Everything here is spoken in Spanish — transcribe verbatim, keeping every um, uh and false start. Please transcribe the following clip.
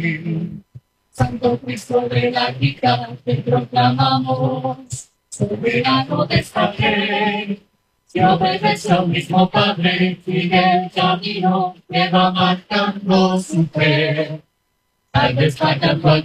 Santo Cristo de la Equidad, te proclamamos, soberano de esta fe. Si obedece al mismo Padre, sigue el camino que va marcando su fe. Al destacando al